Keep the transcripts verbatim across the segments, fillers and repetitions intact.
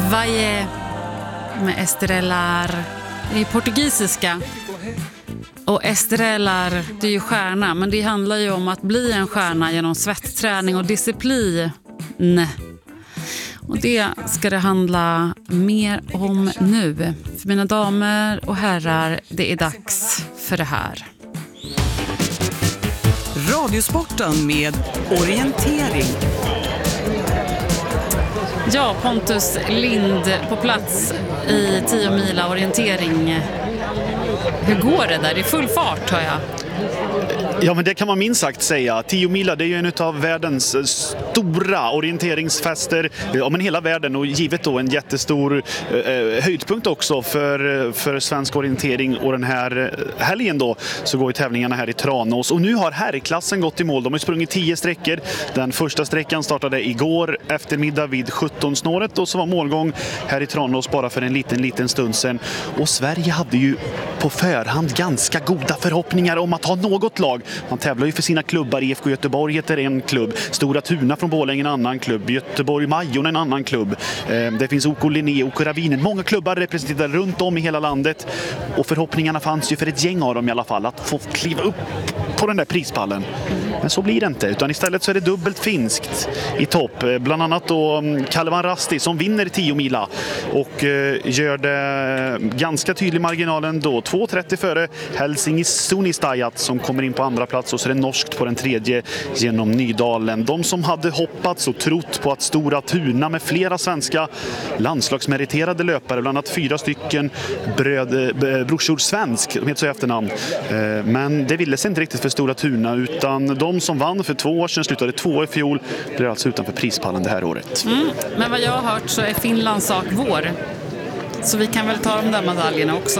Valle med Estrellar i portugisiska. Och Estrellar, det är ju stjärna, men det handlar ju om att bli en stjärna genom svettträning och disciplin. Och det ska det handla mer om nu. För mina damer och herrar, det är dags för det här. Radiosporten med orientering. Ja, Pontus Lind på plats i tio mila orientering. Hur går det där? Det är full fart, hör jag. Ja, men det kan man minst sagt säga. tio mila, det är ju en av världens stora orienteringsfester. Ja, men hela världen, och givet då en jättestor eh, höjdpunkt också för, för svensk orientering. Och den här helgen då så går ju tävlingarna här i Tranås. Och nu har herrklassen gått i mål. De har sprungit tio sträckor. Den första sträckan startade igår eftermiddag vid sjutton-snåret. Och så var målgång här i Tranås bara för en liten, liten stund sedan. Och Sverige hade ju på förhand ganska goda förhoppningar om att ha något lag. Man tävlar ju för sina klubbar. I F K Göteborg heter en klubb. Stora Tuna från Borlänge en annan klubb. Göteborg Majon en annan klubb. Det finns O K Linné, O K Ravinen. Många klubbar representerade runt om i hela landet. Och förhoppningarna fanns ju för ett gäng av dem i alla fall att få kliva upp på den där prispallen. Men så blir det inte, utan istället så är det dubbelt finskt i topp. Bland annat då Kalevan Rasti som vinner tio mila och gör det ganska tydlig marginalen då. två trettio före Helsingis Sunistajat som kommer in på andra plats, och så är det norskt på den tredje genom Nydalen. De som hade hoppats och trott på att Stora Tuna med flera svenska landslagsmeriterade löpare, bland annat fyra stycken bröd, brorsor svensk, de heter så i efternamn. Men det ville sig inte riktigt för Stora Tuna, utan de som vann för två år sedan, slutade två i fjol, blir alltså utanför prispallen det här året. Mm, men vad jag har hört så är Finlands sak vår. Så vi kan väl ta de där medaljerna också.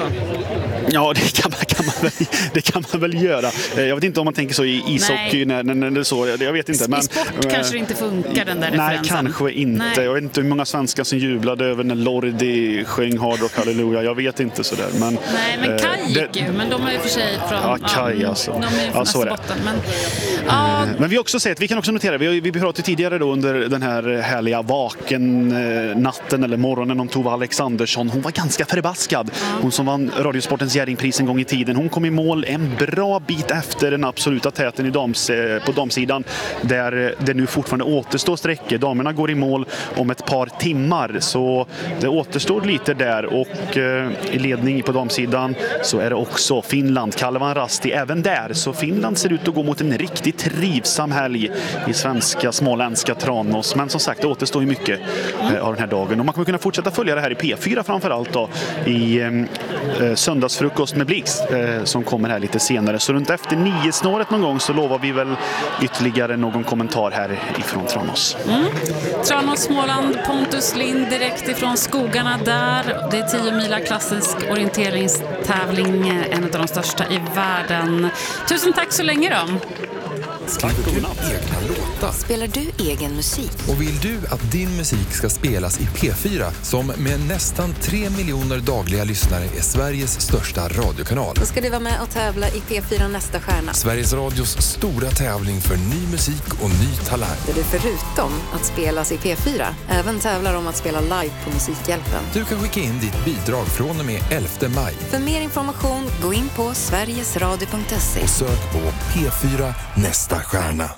Ja, det kan man, kan man, väl, det kan man väl göra. Jag vet inte om man tänker så i ishockey när, när, när det är så. Jag vet inte. Men, i sport äh, kanske det inte funkar den där nej, referensen. Nej, kanske inte. Nej. Jag vet inte hur många svenskar som jublade över när Lordi sjöng Hard Rock Hallelujah. Jag vet inte sådär. Men, nej, men Kaj äh, gick ju. Men de är ju för sig från... Ja, Kaj alltså. De är ju från ja, Österbotten. Men, ja. äh, men vi har också sett, vi kan också notera, vi, vi pratade tidigare då under den här härliga vaken äh, natten eller morgonen om Tova Alexandersson. Hon var ganska förbaskad. Ja. Hon som vann Radiosportens Jerringpris en gång i tiden. Hon kom i mål en bra bit efter den absoluta täten i dams, på damsidan, där det nu fortfarande återstår sträckor. Damerna går i mål om ett par timmar, så det återstår lite där, och eh, i ledning på damsidan så är det också Finland, Kalevan Rasti även där, så Finland ser ut att gå mot en riktigt trivsam helg i svenska småländska Tranås, men som sagt det återstår ju mycket eh, av den här dagen, och man kommer kunna fortsätta följa det här i P fyra framförallt då, i eh, söndagsfrukost med Blix eh, som kommer här lite senare. Så runt efter nio snåret någon gång så lovar vi väl ytterligare någon kommentar här ifrån Tranås. Mm. Tranås, Småland, Pontus Lind direkt ifrån skogarna där. Det är tio mila klassisk orienteringstävling, en av de största i världen. Tusen tack så länge då. Skriver du egna låtar? Spelar du egen musik? Och vill du att din musik ska spelas i P fyra, som med nästan tre miljoner dagliga lyssnare är Sveriges största radiokanal? Då ska du vara med och tävla i P fyra Nästa stjärna. Sveriges Radios stora tävling för ny musik och ny talang. Där du förutom att spelas i P fyra även tävlar om att spela live på Musikhjälpen. Du kan skicka in ditt bidrag från och med elfte maj. För mer information, gå in på sverigesradio punkt se och sök på P fyra Nästa stjärna.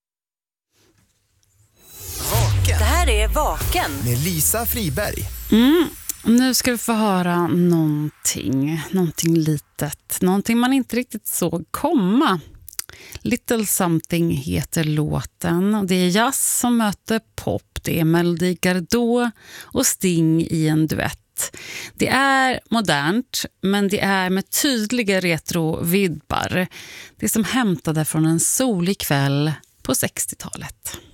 Vaken. Det här är Vaken med Lisa Friberg. Mm. Nu ska vi få höra någonting, någonting litet, någonting man inte riktigt såg komma. Little Something heter låten. Det är jazz som möter pop. Det är Melody Gardot och Sting i en duett. Det är modernt, men det är med tydliga retro-vibbar. Det är som hämtade från en solig kväll på sextiotalet.